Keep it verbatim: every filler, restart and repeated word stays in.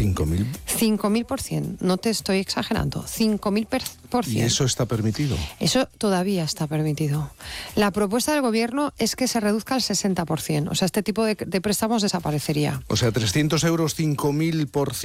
¿cinco mil? cinco mil por ciento, no te estoy exagerando, cinco mil por ciento. ¿Y eso está permitido? Eso todavía está permitido. La propuesta del gobierno es que se reduzca al sesenta por ciento, o sea, este tipo de, de préstamos desaparecería. O sea, trescientos euros, cinco mil por ciento.